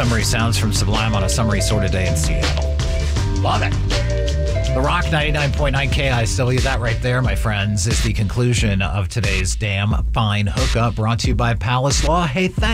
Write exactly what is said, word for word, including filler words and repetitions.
Summery sounds from Sublime on a summery sort of day in Seattle. Love it. The Rock ninety-nine point nine K I S W. That right there, my friends, is the conclusion of today's Damn Fine Hookup, brought to you by Palace Law. Hey, thanks.